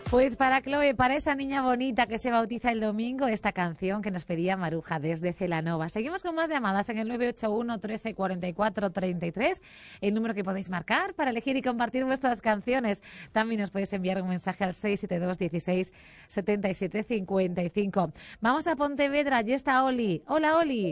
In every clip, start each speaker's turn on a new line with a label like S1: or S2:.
S1: Pues para Chloe, para esa niña bonita que se bautiza el domingo, esta canción que nos pedía Maruja desde Celanova. Seguimos con más llamadas en el 981 13 44 33, el número que podéis marcar para elegir y compartir vuestras canciones. También nos podéis enviar un mensaje al 672 16 77 55. Vamos a Pontevedra, allí está Oli. Hola, Oli.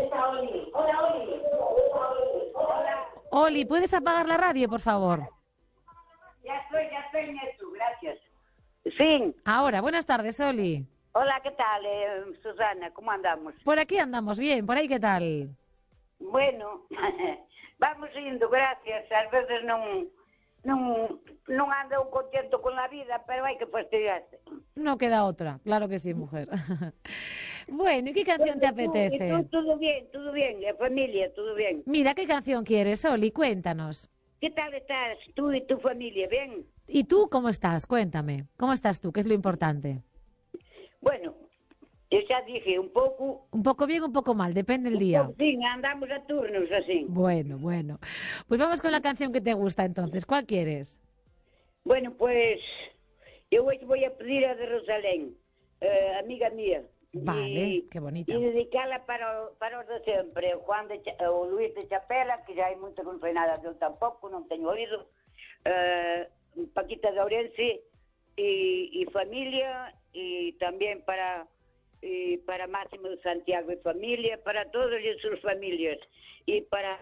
S1: Oli, ¿puedes apagar la radio, por favor?
S2: Ya estoy en esto, gracias. Sí.
S1: Ahora, buenas tardes, Oli.
S2: Hola, ¿qué tal, Susana? ¿Cómo andamos?
S1: Por aquí andamos bien, por ahí, ¿qué tal?
S2: Bueno, vamos indo, gracias. Ás veces non ando contento con la vida, pero hai que fastidiarse.
S1: No queda otra, claro que sí, mujer. Bueno, ¿y qué canción te apetece?
S2: ¿Y tú, todo bien, la familia, todo bien?
S1: Mira, ¿qué canción quieres, Oli? Cuéntanos.
S2: ¿Qué tal estás tú y tu familia? ¿Bien?
S1: ¿Y tú cómo estás? Cuéntame. ¿Cómo estás tú? ¿Qué es lo importante?
S2: Bueno, yo ya dije, un poco...
S1: Un poco bien, un poco mal, depende del día.
S2: Sí, andamos a turnos así.
S1: Bueno. Pues vamos con la canción que te gusta entonces. ¿Cuál quieres?
S2: Bueno, pues yo hoy voy a pedir a de Rosalén, amiga mía.
S1: Vale, qué bonita.
S2: E dedicarla para os de sempre, o Luís de Chapela, que já hai moito que non foi nada dele tampouco, non teño oído, Paquita de Ourense e familia, e tamén para Máximo de Santiago e familia, para todas as súas familias, e para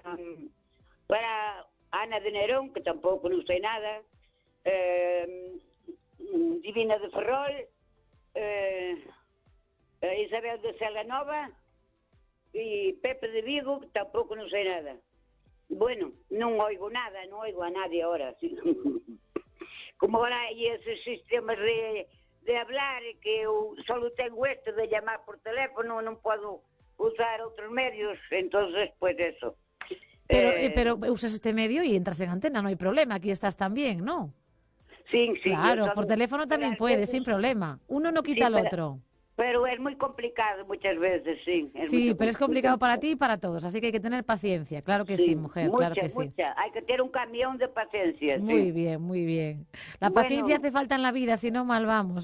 S2: Ana de Nerón, que tampouco non sei nada, Divina de Ferrol, Isabel de Celanova e Pepe de Vigo, que tampouco non sei nada. Bueno, non oigo nada, non oigo a nadie ahora. Como ahora hai esos sistemas de hablar, que eu só tengo este de llamar por teléfono, non podo usar outros medios, entonces, pues eso.
S1: Pero usas este medio y entras en antena, no hay problema, aquí estás también, ¿no?
S2: Sí.
S1: Claro, por teléfono también puedes, sin problema. Uno no quita al otro.
S2: Pero es muy complicado muchas veces, sí.
S1: Sí, pero es complicado para ti y para todos, así que hay que tener paciencia. Claro que sí, mujer, claro que sí.
S2: Hay que tener un camión de paciencia.
S1: Muy bien, muy bien. La paciencia hace falta en la vida, si no, mal vamos.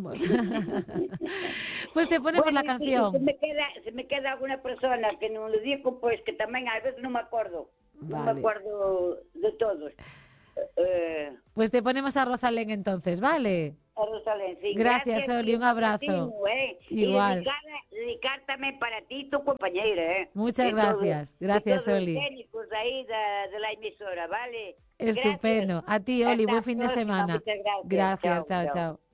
S1: Pues te ponemos la canción.
S2: Se me queda alguna persona que no lo digo, pues que también a veces no me acuerdo.
S1: Vale.
S2: No me acuerdo de todos.
S1: Pues te ponemos a Rosalén entonces, ¿vale?
S2: A Rosalén, sí.
S1: Gracias, Oli, un abrazo. Igual.
S2: Y dedicar también para ti, tu compañera,
S1: Muchas gracias. Gracias, Oli.
S2: Los técnicos ahí de la emisora, ¿vale?
S1: Estupendo.
S2: Gracias.
S1: A ti, Oli, buen fin de semana.
S2: Muchas gracias.
S1: Gracias, chao.